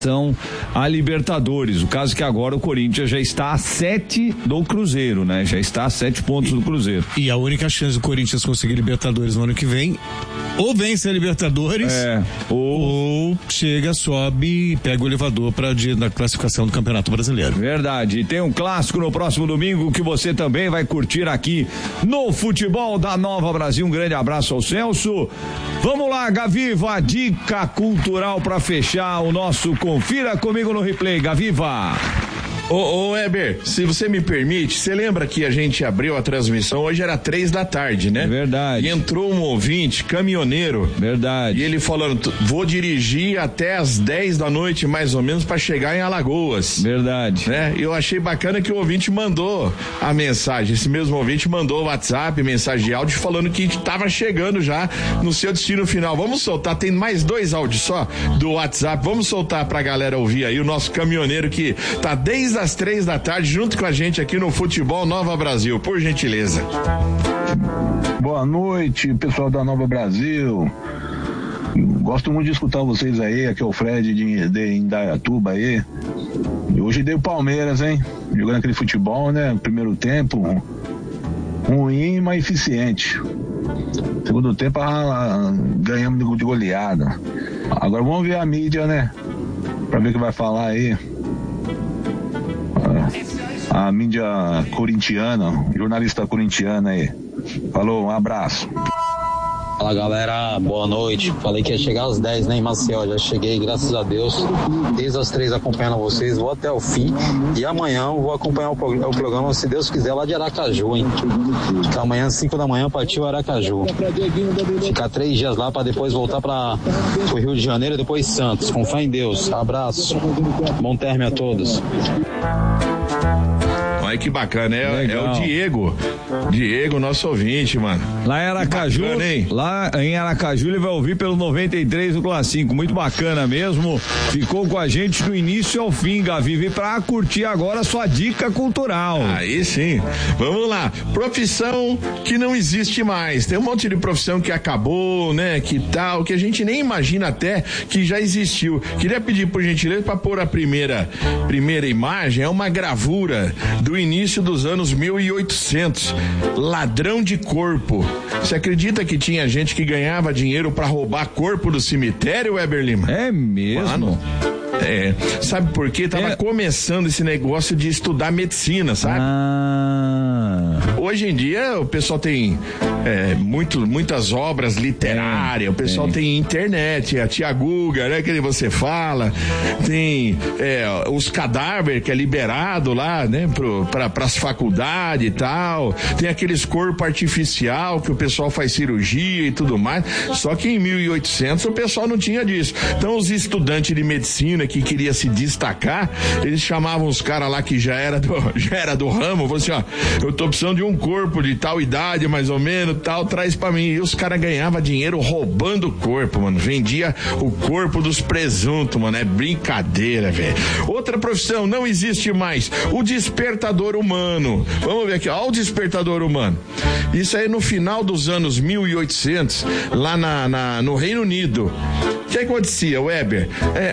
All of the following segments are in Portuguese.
a Libertadores. O caso é que agora o Corinthians já está a 7 do Cruzeiro, né? Já está a 7 pontos do Cruzeiro. E a única chance do Corinthians conseguir Libertadores no ano que vem, ou vence a Libertadores, ou chega, sobe e pega o elevador na classificação do Campeonato Brasileiro. Verdade. E tem um clássico no próximo domingo que você também vai curtir aqui no Futebol da Nova Brasil. Um grande abraço ao Celso. Vamos lá, Gaviva, a dica cultural para fechar o nosso Confira Comigo no Replay. Gaviva. Ô Weber, se você me permite, você lembra que a gente abriu a transmissão, hoje era 3h, né? Verdade. E entrou um ouvinte, caminhoneiro. Verdade. E ele falando, vou dirigir até as 10 da noite, mais ou menos, para chegar em Alagoas. Verdade. Né? E eu achei bacana que o ouvinte mandou a mensagem, esse mesmo ouvinte mandou o WhatsApp, mensagem de áudio, falando que estava chegando já no seu destino final. Vamos soltar, tem mais 2 áudios só do WhatsApp, vamos soltar pra galera ouvir aí o nosso caminhoneiro que tá desde às 3h junto com a gente aqui no Futebol Nova Brasil, por gentileza. Boa noite, pessoal da Nova Brasil. Gosto muito de escutar vocês aí, aqui é o Fred de Indaiatuba aí. E hoje dei o Palmeiras, hein? Jogando aquele futebol, né? Primeiro tempo, ruim, mas eficiente. Segundo tempo, ganhamos de goleada. Agora vamos ver a mídia, né? Pra ver o que vai falar aí. A mídia corintiana, jornalista corintiana aí. Falou, um abraço. Fala galera, boa noite. Falei que ia chegar às 10, né, em Maceió. Já cheguei, graças a Deus. Desde as 3 acompanhando vocês, vou até o fim. E amanhã eu vou acompanhar o programa, se Deus quiser, lá de Aracaju, hein? Ficar amanhã às 5 da manhã, partiu Aracaju. Ficar 3 dias lá para depois voltar para o Rio de Janeiro e depois Santos. Com fé em Deus. Abraço. Bom término a todos. Olha que bacana, é o Diego, nosso ouvinte, mano. Lá em Aracaju, ele vai ouvir pelo 93,5, muito bacana mesmo, ficou com a gente do início ao fim, Gaviva, e pra curtir agora a sua dica cultural. Aí sim, vamos lá, profissão que não existe mais, tem um monte de profissão que acabou, né, que tal, que a gente nem imagina até que já existiu. Queria pedir por gentileza pra pôr a primeira imagem, é uma gravura do início dos anos 1800, ladrão de corpo. Você acredita que tinha gente que ganhava dinheiro pra roubar corpo do cemitério, Weber Lima? É mesmo? Mano, sabe por quê? Tava começando esse negócio de estudar medicina, sabe? Hoje em dia o pessoal tem muitas obras literárias, o pessoal tem internet, a tia Guga, né, que você fala, tem os cadáveres que é liberado lá, né, pras faculdades e tal, tem aqueles corpos artificial que o pessoal faz cirurgia e tudo mais, só que em 1800 o pessoal não tinha disso. Então os estudantes de medicina que queria se destacar, eles chamavam os caras lá que já era do ramo, falavam assim, ó, eu tô precisando de um corpo de tal idade, mais ou menos, tal, traz pra mim. E os caras ganhavam dinheiro roubando o corpo, mano, vendia o corpo dos presuntos, mano, é brincadeira, velho. Outra profissão não existe mais, o despertador humano. Vamos ver aqui, ó, o despertador humano. Isso aí no final dos anos 1800, lá no Reino Unido. O que acontecia, Weber?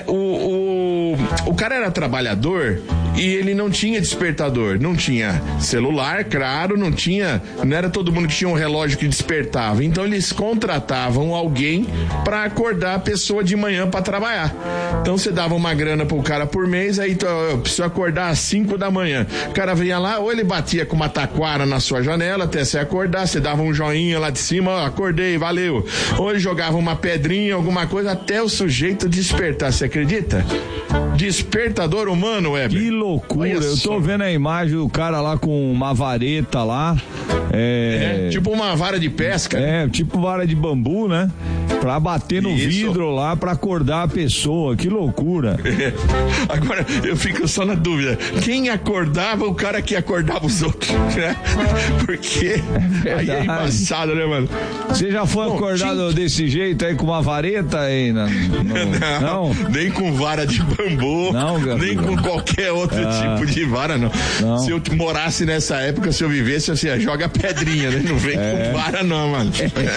O cara era trabalhador e ele não tinha despertador, não tinha celular, claro, não era todo mundo que tinha um relógio que despertava, então eles contratavam alguém para acordar a pessoa de manhã para trabalhar. Então você dava uma grana pro cara por mês, aí eu preciso acordar às 5 da manhã. O cara vinha lá, ou ele batia com uma taquara na sua janela até você acordar, você dava um joinha lá de cima, ó, acordei, valeu. Ou ele jogava uma pedrinha, alguma coisa, até o sujeito despertar, você acredita? Despertador humano, Weber. Que loucura, eu tô vendo a imagem do cara lá com uma vareta lá. Tipo uma vara de pesca. Tipo vara de bambu, né? Pra bater no vidro lá, pra acordar a pessoa, que loucura. Agora, eu fico só na dúvida, quem acordava o cara que acordava os outros, né? Porque aí é embaçado, né, mano? Você já foi acordado desse jeito aí, com uma vareta aí? Não, nem com vara de bambu, nem com qualquer outra tipo de vara, não. Se eu morasse nessa época, se eu vivesse, assim, joga pedrinha, né? Não vem com vara, não, mano.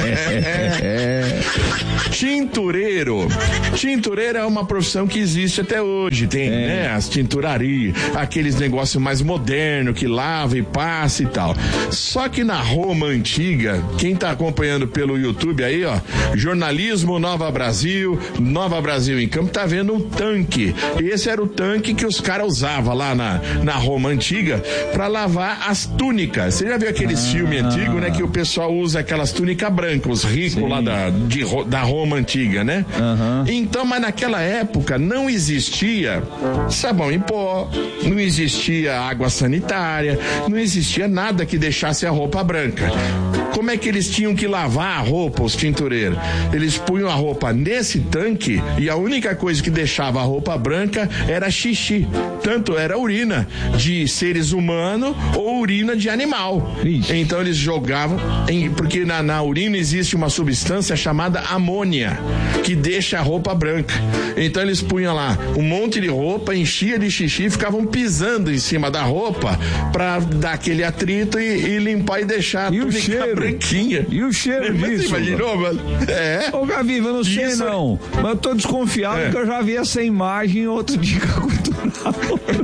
Tintureiro. Tintureiro é uma profissão que existe até hoje. Tem, né? As tinturarias, aqueles negócios mais modernos que lava e passa e tal. Só que na Roma antiga, quem tá acompanhando pelo YouTube aí, ó, Jornalismo Nova Brasil em Campo, tá vendo um tanque. Esse era o tanque que os caras usavam lá na Roma antiga pra lavar as túnicas. Você já viu aqueles filmes antigos, né? Que o pessoal usa aquelas túnicas brancas, os ricos lá da Roma antiga, né? Então, mas naquela época não existia sabão em pó, não existia água sanitária, não existia nada que deixasse a roupa branca. Como é que eles tinham que lavar a roupa, os tintureiros? Eles punham a roupa nesse tanque e a única coisa que deixava a roupa branca era xixi. Tanto era urina de seres humanos ou urina de animal. Então eles jogavam, porque na urina existe uma substância chamada amônia, que deixa a roupa branca. Então eles punham lá um monte de roupa, enchia de xixi e ficavam pisando em cima da roupa pra dar aquele atrito e limpar e deixar a túnica branquinha. E o cheiro disso? Você imaginou, mano? Ô, Gaviva, eu não sei não, mas eu tô desconfiado porque eu já vi essa imagem em outro Dica Cultural.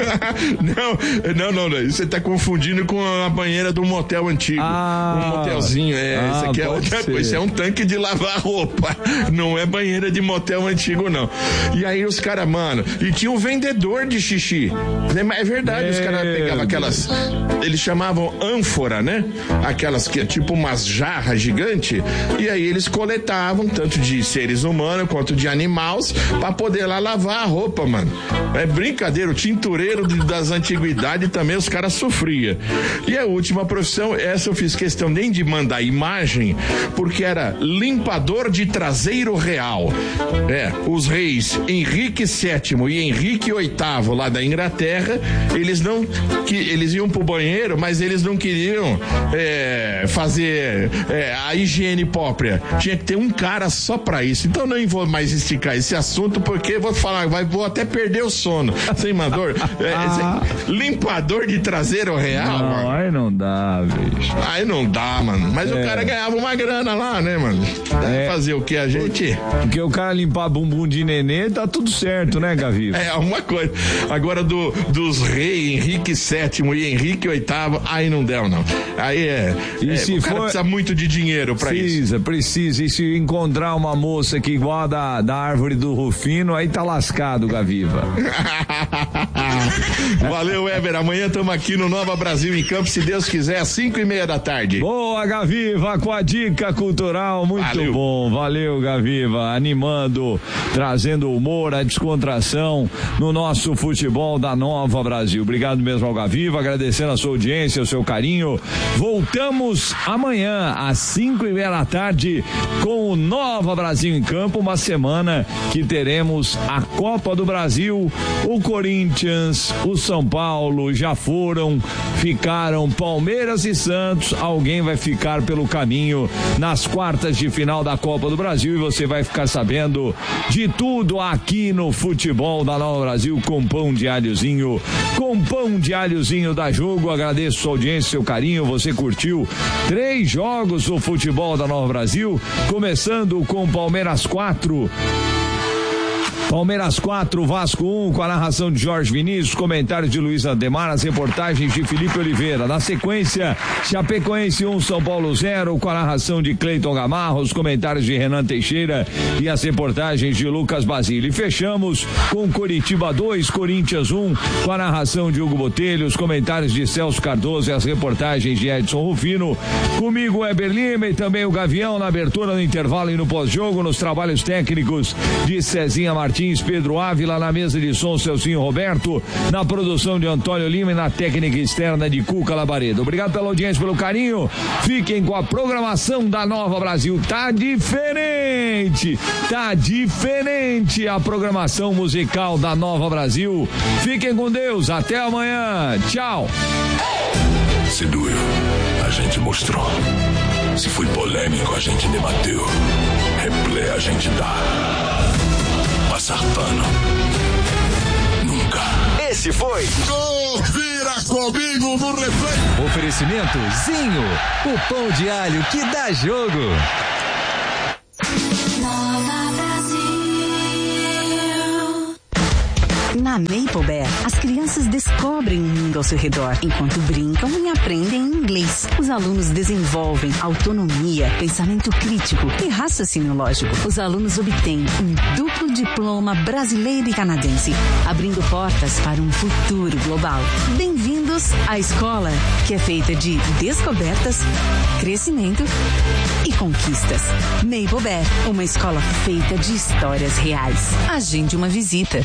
Não, você tá confundindo com a banheira do motel antigo. Um motelzinho, isso aqui é outra coisa, isso é um tanque de lavar roupa, não é banheira de motel antigo, não. E aí os caras, mano, e tinha um vendedor de xixi, é verdade, os caras pegavam aquelas, eles chamavam ânfora, né? Aquelas que é tipo umas jarras gigantes, e aí eles coletavam tanto de seres humanos quanto de animais pra poder lá lavar a roupa, mano. É brincadeira, o tintureiro das antiguidades também os caras sofriam. E a última profissão, essa eu fiz questão nem de mandar imagem, porque era limpador de traseiro real. Os reis Henrique VII e Henrique VIII lá da Inglaterra, eles iam pro banheiro, mas eles não queriam fazer a higiene própria. Tinha que ter um cara só pra isso. Então não vou mais esticar esse assunto, porque vou falar, vou até perder o sono. Sem mandor. Limpador de traseiro real, não, mano. Aí não dá, bicho. Aí não dá, mano. Mas o cara ganhava uma grana lá, né, mano? Fazer o que a gente? Porque o cara limpar bumbum de nenê, tá tudo certo, né, Gaviva? Uma coisa. Agora dos reis Henrique VII e Henrique VIII, aí não deu, não. Aí o cara precisa muito de dinheiro pra isso. Precisa. E se encontrar uma moça que igual a da árvore do Rufino, aí tá lascado, Gaviva. Valeu, Weber. Amanhã estamos aqui no Nova Brasil em Campo, se Deus quiser, às 5:30 da tarde. Boa, Gaviva, com a Dica Cultural, muito bom. Valeu, Gaviva, animando, trazendo humor, a descontração no nosso futebol da Nova Brasil. Obrigado mesmo ao Gaviva, agradecendo a sua audiência, o seu carinho. Voltamos amanhã às 5:30 da tarde com o Nova Brasil em Campo, uma semana que teremos a Copa do Brasil. O Corinthians, o São Paulo já ficaram Palmeiras e Santos. Alguém vai ficar pelo caminho nas quartas de final da Copa do Brasil e você vai ficar sabendo de tudo aqui no futebol da Nova Brasil com pão de alhozinho da Jogo. Agradeço sua audiência, seu carinho. Você curtiu 3 jogos do futebol da Nova Brasil, começando com Palmeiras 4, Vasco 1, com a narração de Jorge Vinícius, comentários de Luiz Ademar, as reportagens de Felipe Oliveira. Na sequência, Chapecoense 1, São Paulo 0, com a narração de Cleiton Gamarra, os comentários de Renan Teixeira e as reportagens de Lucas Basile. E fechamos com Coritiba 2, Corinthians 1, com a narração de Hugo Botelho, os comentários de Celso Cardoso e as reportagens de Edson Rufino. Comigo, Weber Lima, e também o Gavião na abertura, no intervalo e no pós-jogo, nos trabalhos técnicos de Cezinha Martins, Pedro Ávila, na mesa de som Celcinho Roberto, na produção de Antônio Lima e na técnica externa de Cuca Labaredo. Obrigado pela audiência, pelo carinho. Fiquem com a programação da Nova Brasil. Tá diferente a programação musical da Nova Brasil. Fiquem com Deus, até amanhã. Tchau. Se doeu, a gente mostrou. Se foi polêmico, a gente debateu. Replay a gente dá. Passar pano. Nunca. Esse esse foi... Confira comigo no replay. Oferecimento Zinho, o pão de alho que dá jogo. Na Maple Bear, as crianças descobrem o mundo ao seu redor, enquanto brincam e aprendem inglês. Os alunos desenvolvem autonomia, pensamento crítico e raciocínio lógico. Os alunos obtêm um duplo diploma brasileiro e canadense, abrindo portas para um futuro global. Bem-vindos à escola, que é feita de descobertas, crescimento e conquistas. Maple Bear, uma escola feita de histórias reais. Agende uma visita.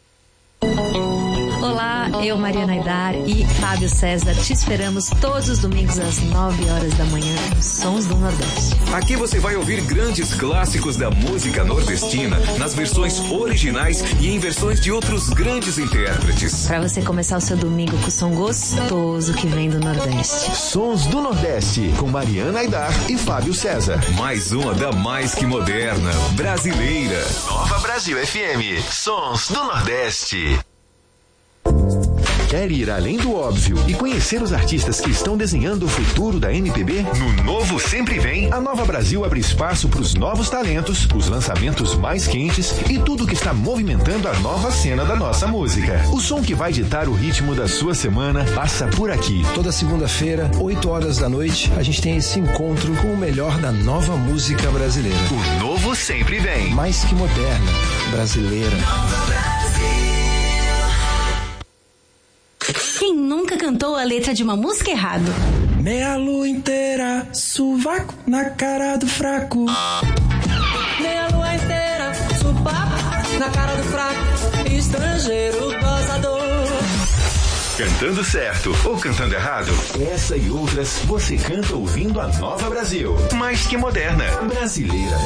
Olá, eu, Mariana Aidar e Fábio César te esperamos todos os domingos às 9 horas da manhã nos Sons do Nordeste. Aqui você vai ouvir grandes clássicos da música nordestina nas versões originais e em versões de outros grandes intérpretes. Para você começar o seu domingo com o som gostoso que vem do Nordeste. Sons do Nordeste, com Mariana Aidar e Fábio César. Mais uma da mais que moderna, brasileira. Nova Brasil FM, Sons do Nordeste. Quer ir além do óbvio e conhecer os artistas que estão desenhando o futuro da MPB? No Novo Sempre Vem, a Nova Brasil abre espaço para os novos talentos, os lançamentos mais quentes e tudo que está movimentando a nova cena da nossa música. O som que vai ditar o ritmo da sua semana passa por aqui. Toda segunda-feira, 8 horas da noite, a gente tem esse encontro com o melhor da nova música brasileira. O Novo Sempre Vem. Mais que moderna, brasileira. Quem nunca cantou a letra de uma música errado? Meia lua inteira, sovaco na cara do fraco. Meia lua inteira, sovaco na cara do fraco. Estrangeiro gozador. Cantando certo ou cantando errado? Essa e outras você canta ouvindo a Nova Brasil. Mais que moderna, brasileira.